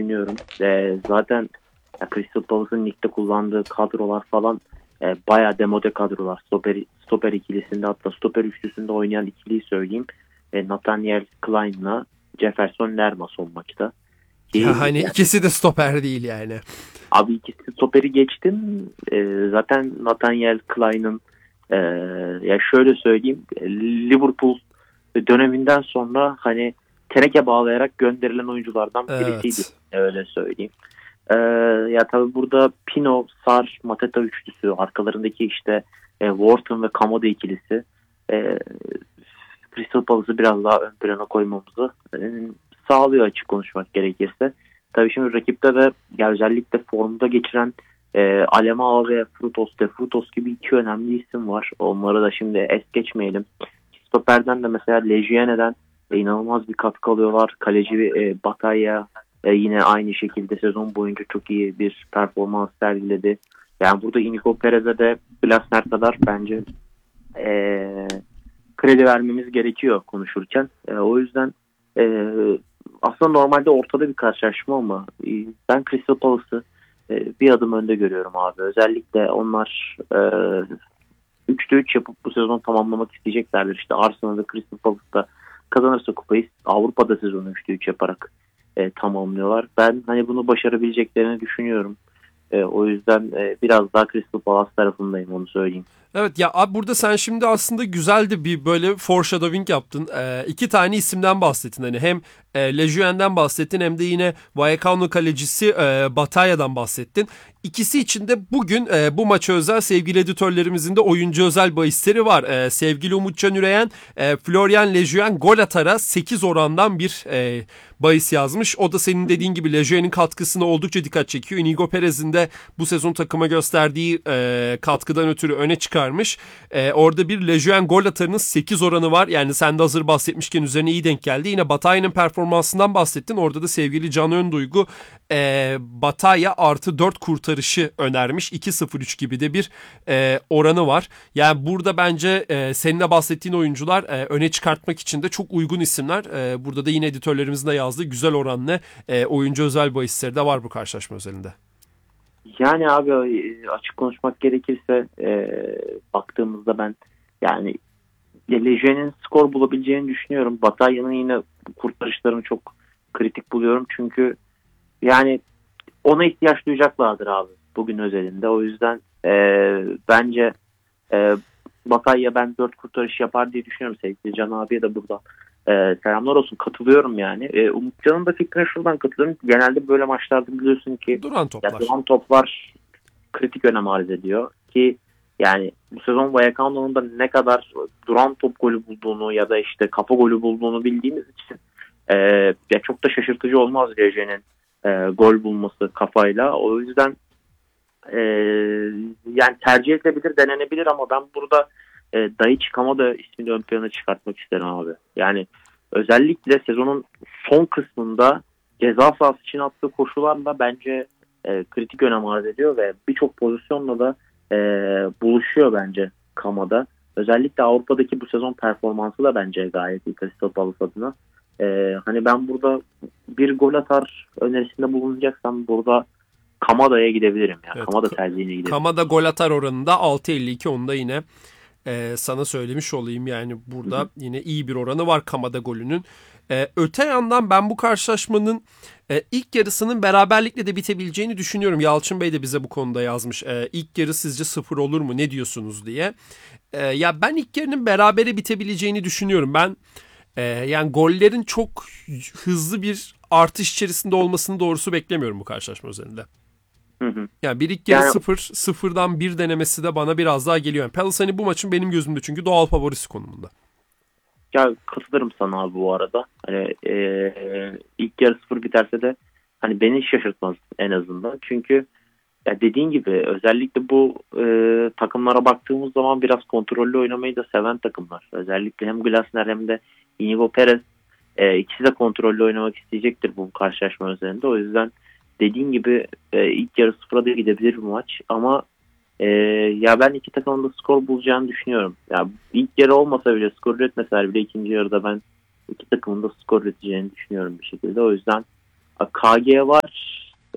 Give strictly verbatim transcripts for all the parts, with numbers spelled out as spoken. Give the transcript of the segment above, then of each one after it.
düşünüyorum. E, zaten ya Crystal Palace'ın ligde kullandığı kadrolar falan e, bayağı demode kadrolar. Stoper, stoper ikilisinde, hatta stoper üçlüsünde oynayan ikiliyi söyleyeyim. E, Nathaniel Klein'la Jefferson Lerma son maçta. Ki, ya hani yani, ikisi de stoper değil yani. Abi ikisi stoperi geçtim. E, zaten Nathaniel Klein'ın e, ya şöyle söyleyeyim, Liverpool döneminden sonra hani teneke bağlayarak gönderilen oyunculardan birisiydi. Evet. Öyle söyleyeyim. Ee, ya tabii burada Pino, Sar, Mateta üçlüsü, arkalarındaki işte e, Wharton ve Kamada ikilisi e, Crystal Palace'ı biraz daha ön plana koymamızı e, sağlıyor, açık konuşmak gerekirse. Tabii şimdi rakipte de ya özellikle formda geçiren e, Alemao ve Frutos de Frutos gibi iki önemli isim var. Onları da şimdi es geçmeyelim. Stoper'den de mesela Legione'den e, inanılmaz bir katkı alıyorlar. Kaleci e, Bataya e, yine aynı şekilde sezon boyunca çok iyi bir performans sergiledi. Yani burada Inigo Perez'e de Glasner kadar bence e, kredi vermemiz gerekiyor konuşurken. E, o yüzden e, aslında normalde ortada bir karşılaşma ama e, ben Crystal Palace'ı e, bir adım önde görüyorum abi. Özellikle onlar e, üçte üç yapıp bu sezon tamamlamak isteyeceklerdir. İşte Arsenal'da, Crystal Palace'da kazanırsa kupayı Avrupa'da sezonu üçte üç yaparak e, tamamlıyorlar. Ben hani bunu başarabileceklerini düşünüyorum. E, o yüzden e, biraz daha Crystal Palace tarafındayım, onu söyleyeyim. Evet ya abi, burada sen şimdi aslında güzel de bir böyle foreshadowing yaptın. Ee, iki tane isimden bahsettin. Hani hem e, Legione'den bahsettin hem de yine Vallecano kalecisi e, Bataya'dan bahsettin. İkisi için de bugün e, bu maça özel sevgili editörlerimizin de oyuncu özel bahisleri var. E, sevgili Umutcan Üreyen, e, Florian Lejeune gol atara sekiz orandan bir e, bahis yazmış. O da senin dediğin gibi Legione'in katkısına oldukça dikkat çekiyor. Inigo Perez'in de bu sezon takıma gösterdiği e, katkıdan ötürü öne çıkarmış. E, orada bir Lejeune gol atarının sekiz oranı var. Yani sen de hazır bahsetmişken üzerine iyi denk geldi. Yine Bataya'nın performansından bahsettin. Orada da sevgili Can Önduygu e, Bataya artı dört kurtarışı önermiş. iki sıfır üç gibi de bir e, oranı var. Yani burada bence e, senin de bahsettiğin oyuncular e, öne çıkartmak için de çok uygun isimler. E, burada da yine editörlerimizin de yazdığı güzel oranlı e, oyuncu özel bahisleri de var bu karşılaşma özelinde. Yani abi açık konuşmak gerekirse e, baktığımızda ben yani Legione'in skor bulabileceğini düşünüyorum. Bataya'nın yine kurtarışlarını çok kritik buluyorum. Çünkü yani ona ihtiyaç duyacaklardır abi bugün özelinde. O yüzden e, bence e, Bataya ben dört kurtarış yapar diye düşünüyorum. Sevgili Can abiye de burada e, selamlar olsun. Katılıyorum yani. E, Umutcan'ın da fikrine şuradan katılıyorum. Genelde böyle maçlarda biliyorsun ki Duran toplar. Ya, duran toplar kritik önem arz ediyor ki yani bu sezon Vallecano'nun da ne kadar duran top golü bulduğunu ya da işte kafa golü bulduğunu bildiğimiz için e, ya çok da şaşırtıcı olmaz Reje'nin e, gol bulması kafayla. O yüzden e, yani tercih edilebilir, denenebilir ama ben burada e, Daichi Kamada ismini ön plana çıkartmak isterim abi. Yani özellikle sezonun son kısmında ceza sahası için attığı koşularla bence e, kritik önem arz ediyor ve birçok pozisyonla da e, buluşuyor bence Kamada. Özellikle Avrupa'daki bu sezon performansı da bence gayet iyi Crystal Palace adına. E, hani ben burada bir gol atar önerisinde bulunacaksam burada Kamada'ya gidebilirim. Yani. Evet, Kamada tercihine gidebilirim. Kamada gol atar oranında altı elli iki, onu da yine e, sana söylemiş olayım. Yani burada hı hı. yine iyi bir oranı var Kamada golünün. E, öte yandan ben bu karşılaşmanın e, ilk yarısının beraberlikle de bitebileceğini düşünüyorum. Yalçın Bey de bize bu konuda yazmış. E, ilk yarı sizce sıfır olur mu? Ne diyorsunuz diye. E, ya ben ilk yarının berabere bitebileceğini düşünüyorum. Ben e, yani gollerin çok hızlı bir artış içerisinde olmasını doğrusu beklemiyorum bu karşılaşma üzerinde. Hı hı. Yani bir ilk yarı yani, sıfır, sıfırdan bir denemesi de bana biraz daha geliyor. Yani Palace hani bu maçın benim gözümde çünkü doğal favorisi konumunda. Ya katılırım sana abi bu arada. Hani e, ilk yarı sıfır biterse de hani beni şaşırtmaz en azından. Çünkü ya dediğin gibi özellikle bu e, takımlara baktığımız zaman biraz kontrollü oynamayı da seven takımlar. Özellikle hem Glasner hem de Inigo Perez e, ikisi de kontrollü oynamak isteyecektir bu karşılaşma üzerinde. O yüzden dediğin gibi e, ilk yarı sıfıra da gidebilir bu maç ama e, ya ben iki takımın da skor bulacağını düşünüyorum. Ya ilk yarı olmasa bile, skor üretmeseler bile ikinci yarıda ben iki takımın da skor üreteceğini düşünüyorum bir şekilde. O yüzden K G var.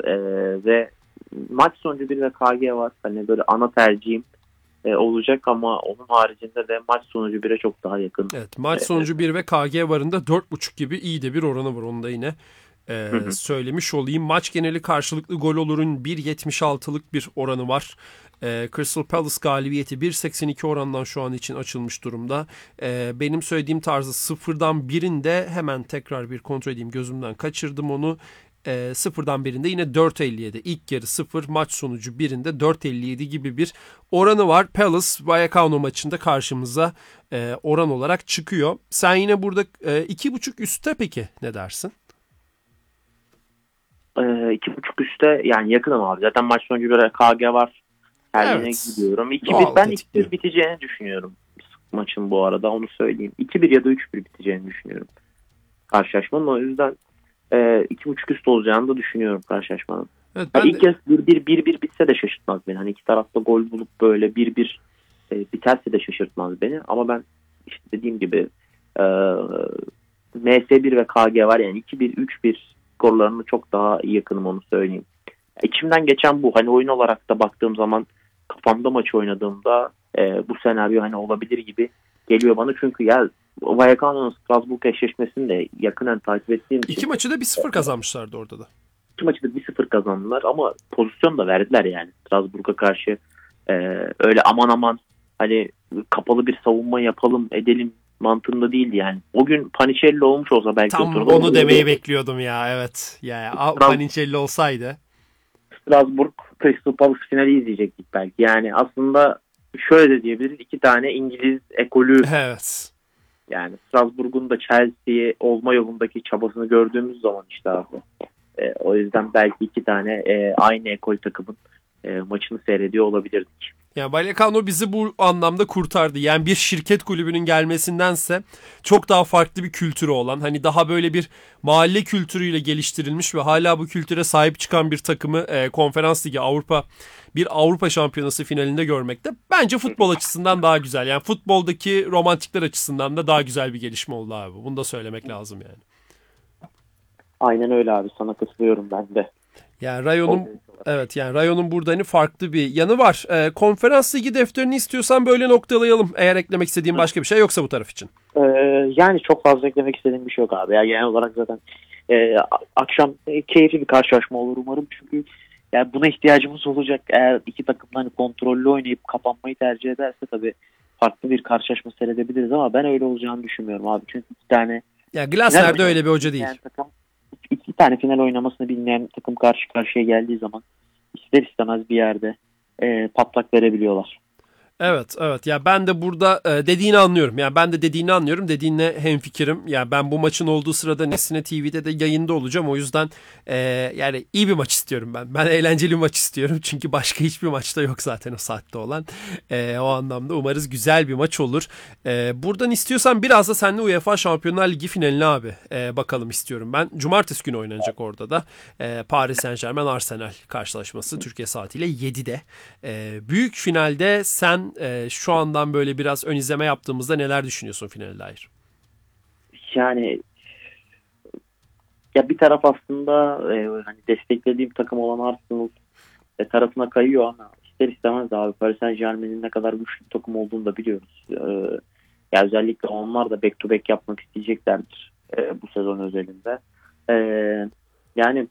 E, ve maç sonucu bir ve K G var. Hani böyle ana tercihim e, olacak ama onun haricinde de maç sonucu bire çok daha yakın. Evet, maç sonucu bir ve K G varında dört buçuk gibi iyi de bir oranı var. Onu da yine e, söylemiş olayım. Maç geneli karşılıklı gol olurun bir yetmiş altılık bir oranı var. E, Crystal Palace galibiyeti bir seksen iki orandan şu an için açılmış durumda. E, benim söylediğim tarzı sıfırdan birinde hemen tekrar bir kontrol edeyim. Gözümden kaçırdım onu. E, sıfırdan birinde yine dört elli yedi. İlk yarı sıfır, maç sonucu birinde dört elli yedi gibi bir oranı var. Palace Vallecano maçında karşımıza e, oran olarak çıkıyor. Sen yine burada e, iki buçuk üstte peki ne dersin? E, iki buçuk üstte yani yakınım abi. Zaten maç sonucu bir K G var. Her yine Evet. gidiyorum. iki bir ben iki bir biteceğini düşünüyorum maçın bu arada, onu söyleyeyim. iki bir ya da üç bir biteceğini düşünüyorum karşılaşmanın. O yüzden e, iki buçuk üst olacağını da düşünüyorum karşılaşmanın. Evet, yani ben ilk de... kez bir bir bir bir bitse de şaşırtmaz beni. Hani iki tarafta gol bulup böyle bir bir e, biterse de şaşırtmaz beni. Ama ben işte dediğim gibi e, M S bir ve K G var, yani iki bir üç bir skorlarını çok daha yakınım, onu söyleyeyim. İçimden geçen bu. Hani oyun olarak da baktığım zaman kafamda maçı oynadığımda e, bu senaryo hani olabilir gibi geliyor bana. Çünkü ya Vallecano'nun Strasbourg eşleşmesini de yakından takip ettiğim için. İki maçı da bir sıfır kazanmışlardı orada da. İki maçı da bir sıfır kazandılar ama pozisyon da verdiler yani Strasbourg'a karşı. E, öyle aman aman hani kapalı bir savunma yapalım edelim mantığında değildi yani. O gün Panicelli olmuş olsa belki tam oturdu. onu demeyi bekliyordum ya, evet. Yani Panicelli olsaydı. Strasbourg Crystal Palace finali izleyecektik belki. Yani aslında şöyle de diyebiliriz. İki tane İngiliz ekolü. Evet. Yani Strasbourg'un da Chelsea'ye olma yolundaki çabasını gördüğümüz zaman işte abi. E, o yüzden belki iki tane e, aynı ekol takımın e, maçını seyrediyor olabilirdik. Yani Vallecano bizi bu anlamda kurtardı. Yani bir şirket kulübünün gelmesindense çok daha farklı bir kültürü olan, hani daha böyle bir mahalle kültürüyle geliştirilmiş ve hala bu kültüre sahip çıkan bir takımı e, Konferans Ligi Avrupa bir Avrupa Şampiyonası finalinde görmek de bence futbol açısından daha güzel. Yani futboldaki romantikler açısından da daha güzel bir gelişme oldu abi. Bunu da söylemek lazım yani. Aynen öyle abi, sana katılıyorum ben de. Yani Rayon'un evet yani Rayon'un burada hani farklı bir yanı var. Ee, Konferans Ligi defterini istiyorsan böyle noktalayalım. Eğer eklemek istediğin başka bir şey yoksa bu taraf için. Ee, yani çok fazla eklemek istediğim bir şey yok abi. Yani genel olarak zaten e, akşam e, keyifli bir karşılaşma olur umarım. Çünkü yani buna ihtiyacımız olacak. Eğer iki takım hani kontrollü oynayıp kapanmayı tercih ederse tabii farklı bir karşılaşma seyredebiliriz ama ben öyle olacağını düşünmüyorum abi. Çünkü iki tane ya Glasner'de öyle bir hoca değil. Takım, iki tane final oynamasını bilmeyen takım karşı karşıya geldiği zaman ister istemez bir yerde e, patlak verebiliyorlar. Evet, evet. Ya ben de burada e, dediğini anlıyorum. Yani ben de dediğini anlıyorum. Dediğinle hemfikirim. Yani ben bu maçın olduğu sırada Nesine T V'de de yayında olacağım. O yüzden e, yani iyi bir maç istiyorum ben. Ben eğlenceli bir maç istiyorum. Çünkü başka hiçbir maçta yok zaten o saatte olan. E, o anlamda umarız güzel bir maç olur. E, buradan istiyorsan biraz da seninle UEFA Şampiyonlar Ligi finaline abi e, bakalım istiyorum ben. Cumartesi günü oynanacak orada da. E, Paris Saint-Germain Arsenal karşılaşması Türkiye saatiyle yedide. E, büyük finalde sen e, şu andan böyle biraz ön izleme yaptığımızda neler düşünüyorsun finale dair? Yani ya bir taraf aslında e, hani desteklediğim takım olan Arsenal e, tarafına kayıyor ama ister istemez abi Paris Saint-Germain'in ne kadar güçlü bir takım olduğunu da biliyoruz. E, ya özellikle onlar da back to back yapmak isteyeceklerdir e, bu sezon özelinde. E, yani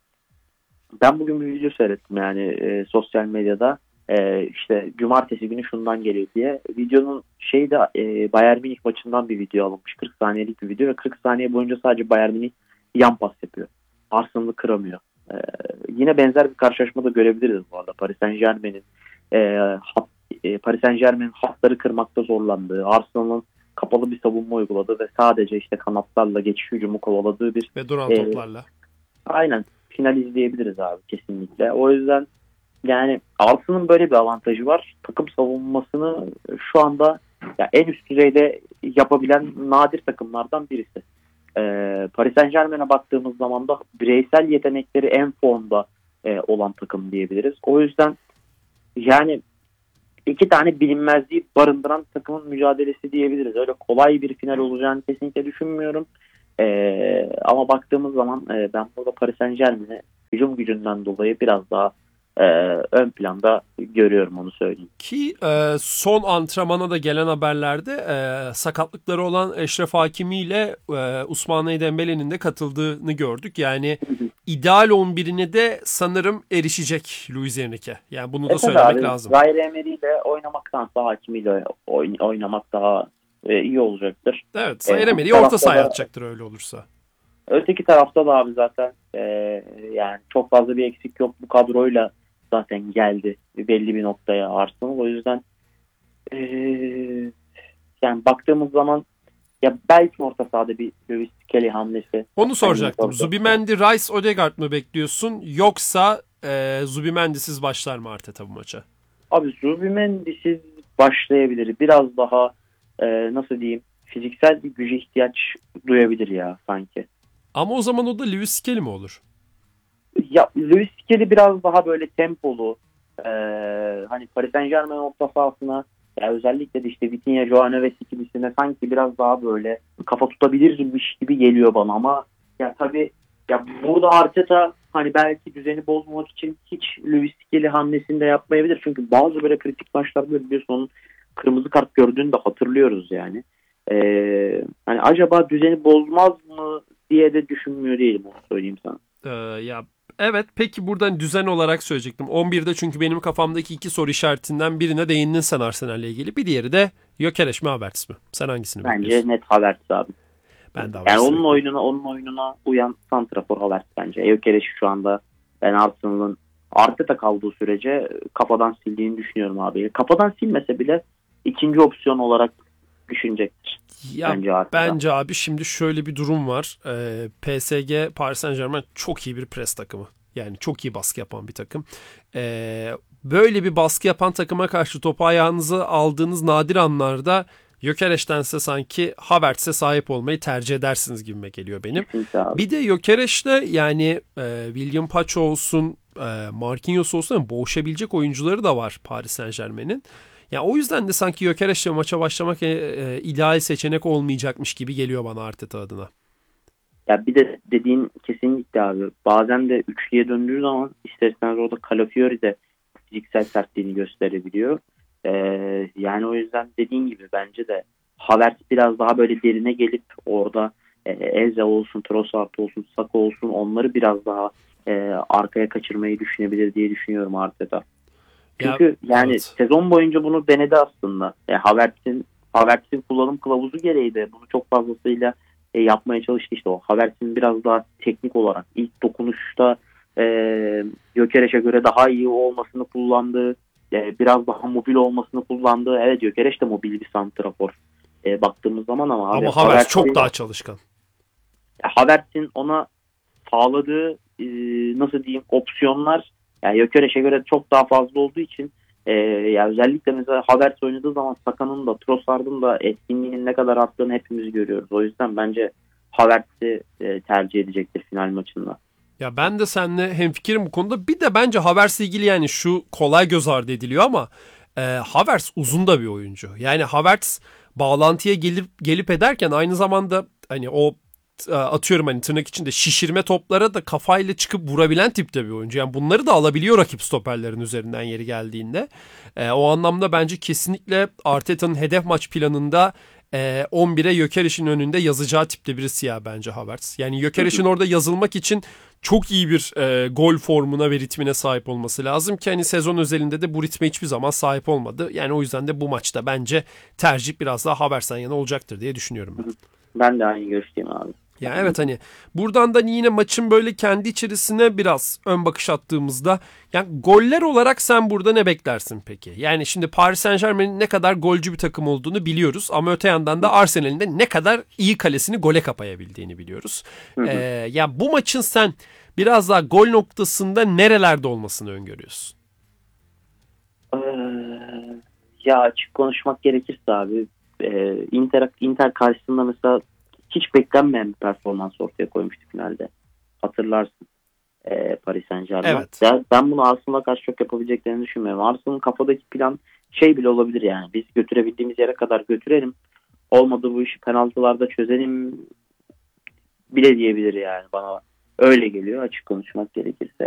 ben bugün bir video seyrettim yani e, sosyal medyada. Ee, işte cumartesi günü şundan geliyor diye. Videonun şeyi de e, Bayern Münih maçından bir video alınmış. kırk saniyelik bir video ve kırk saniye boyunca sadece Bayern Münih yan pas yapıyor. Arsenal'ı kıramıyor. Ee, yine benzer bir karşılaşma da görebiliriz bu arada. Paris Saint-Germain'in e, hat, e, Paris Saint-Germain'in hatları kırmakta zorlandığı, Arsenal'ın kapalı bir savunma uyguladığı ve sadece işte kanatlarla geçiş hücumu kovaladığı bir ve duran e, toplarla. Aynen. Final izleyebiliriz abi kesinlikle. O yüzden yani Arsenal'ın böyle bir avantajı var. Takım savunmasını şu anda ya en üst düzeyde yapabilen nadir takımlardan birisi. Ee, Paris Saint-Germain'e baktığımız zaman da bireysel yetenekleri en formda e, olan takım diyebiliriz. O yüzden yani iki tane bilinmezliği barındıran takımın mücadelesi diyebiliriz. Öyle kolay bir final olacağını kesinlikle düşünmüyorum. Ee, ama baktığımız zaman e, ben burada Paris Saint-Germain'e hücum gücünden dolayı biraz daha e, ön planda görüyorum, onu söyleyeyim. Ki e, son antrenmana da gelen haberlerde e, sakatlıkları olan Eşref Hakimi ile e, Ousmane Dembele'nin de katıldığını gördük. Yani ideal on birine de sanırım erişecek Luis Enrique. Yani bunu da Evet söylemek abi, lazım. Zaire Emery ile oynamaktansa Hakimi ile oyn- oynamak daha e, iyi olacaktır. Evet, Zaire E, Emery'i orta tarafta sahaya da- atacaktır öyle olursa. Öteki tarafta da abi zaten e, yani çok fazla bir eksik yok. Bu kadroyla zaten geldi belli bir noktaya Arsenal. O yüzden e, yani baktığımız zaman ya belki orta sahada bir Lewis Kelly hamlesi. Onu soracaktım. Yani, Zubimendi, Rice, Odegaard mı bekliyorsun? Yoksa e, Zubimendi'siz başlar mı Arteta bu maça? Abi Zubimendi'siz başlayabilir. Biraz daha e, nasıl diyeyim, fiziksel bir güce ihtiyaç duyabilir ya sanki. Ama o zaman o da Lewis Kelly mi olur? Ya Lewis Kelly biraz daha böyle tempolu, e, hani Paris Saint-Germain orta sahasına, ya özellikle de işte Vitinha, Joao Neves ikilisine sanki biraz daha böyle kafa tutabilirmiş gibi geliyor bana, ama ya tabii ya burada Arteta hani belki düzeni bozmamak için hiç Lewis Kelly hamlesini de yapmayabilir. Çünkü bazı böyle kritik maçlarda biliyorsun onun kırmızı kart gördüğünü de hatırlıyoruz yani. Ee, hani acaba düzeni bozmaz mı diye de düşünmüyor değilim, onu söyleyeyim sana. Ee, ya evet, peki buradan düzen olarak söyleyecektim. on birde çünkü benim kafamdaki iki soru işaretinden birine değindin sen Arsenal'le ilgili. Bir diğeri de Gyökeres mi Havertz mi? Sen hangisini Bence bekliyorsun? net Havertz abi. Ben de Yani Havertz'i onun bekliyorum. oyununa onun oyununa uyan santrafor Havertz bence. Gyökeres şu anda ben Arsenal'ın Arteta kaldığı sürece kafadan sildiğini düşünüyorum abi. Kafadan silmese bile ikinci opsiyon olarak düşünecektir. Ya Bence Arteta. bence abi şimdi şöyle bir durum var. Ee, P S G, Paris Saint-Germain çok iyi bir pres takımı. Yani çok iyi baskı yapan bir takım. Ee, böyle bir baskı yapan takıma karşı topu ayağınıza aldığınız nadir anlarda Gyökeres'tense sanki Havertz'e sahip olmayı tercih edersiniz gibime geliyor benim. Kesinlikle abi. Bir de Gyökeres'le yani e, William Pacho olsun, e, Marquinhos olsun boğuşabilecek oyuncuları da var Paris Saint-Germain'in. Ya o yüzden de sanki Gyökeres'le maça başlamak e, e, ideal seçenek olmayacakmış gibi geliyor bana Arteta adına. Ya bir de dediğin kesinlikle abi. Bazen de üçlüye döndüğü zaman isterseniz orada Calafiori de fiziksel sertliğini gösterebiliyor. Ee, yani o yüzden dediğin gibi bence de Havertz biraz daha böyle derine gelip orada e, Eze olsun, Trossard olsun, Saka olsun, onları biraz daha e, arkaya kaçırmayı düşünebilir diye düşünüyorum Arteta. Çünkü Ya, yani evet. sezon boyunca bunu denedi aslında. E, Havertz'in Havertz'in kullanım kılavuzu gereği de bunu çok fazlasıyla e, yapmaya çalıştı. İşte o Havertz'in biraz daha teknik olarak ilk dokunuşta e, Gyökeres'e göre daha iyi olmasını kullandığı, e, biraz daha mobil olmasını kullandığı. Evet, Gyökeres de mobil bir santrafor e, baktığımız zaman, ama, abi, Ama Havertz Havertz'in, çok daha çalışkan. Havertz'in ona sağladığı e, nasıl diyeyim opsiyonlar yani Gyökeres'e göre çok daha fazla olduğu için e, yani özellikle mesela Havertz oynadığı zaman Saka'nın da Trossard'ın da etkinliğinin ne kadar arttığını hepimiz görüyoruz. O yüzden bence Havertz'i e, tercih edecektir final maçında. Ya ben de seninle hemfikirim bu konuda. Bir de bence Havertz'le ilgili yani şu kolay göz ardı ediliyor ama e, Havertz uzun da bir oyuncu. Yani Havertz bağlantıya gelip gelip ederken aynı zamanda hani o e, atıyorum hani tırnak içinde şişirme toplara da kafayla çıkıp vurabilen tipte bir oyuncu. Yani bunları da alabiliyor rakip stoperlerin üzerinden yeri geldiğinde. E, o anlamda bence kesinlikle Arteta'nın hedef maç planında e, on bire Gyökeres'in önünde yazacağı tipte birisi ya bence Havertz. Yani Gyökeres'in orada yazılmak için çok iyi bir e, gol formuna ve ritmine sahip olması lazım ki hani sezon özelinde de bu ritme hiçbir zaman sahip olmadı. Yani o yüzden de bu maçta bence tercih biraz daha Havertz'ten yana olacaktır diye düşünüyorum ben. Ben de aynı görüşteyim abi. Yani evet hani buradan da yine maçın böyle kendi içerisine biraz ön bakış attığımızda yani goller olarak sen burada ne beklersin peki? Yani şimdi Paris Saint-Germain'in ne kadar golcü bir takım olduğunu biliyoruz ama öte yandan da Arsenal'in de ne kadar iyi kalesini gole kapayabildiğini biliyoruz. Hı hı. Ee, ya bu maçın sen biraz daha gol noktasında nerelerde olmasını öngörüyorsun? Ee, ya açık konuşmak gerekirse abi e, Inter, Inter karşısında mesela hiç beklenmeyen bir performans ortaya koymuştu finalde. Hatırlarsın. E, Paris Saint-Germain. Evet. Ya, ben bunu Arsenal'a karşı çok yapabileceklerini düşünmüyorum. Arsenal'ın kafadaki plan şey bile olabilir yani. Biz götürebildiğimiz yere kadar götürelim. Olmadı bu işi penaltılarda çözelim bile diyebilir yani bana Öyle geliyor açık konuşmak gerekirse.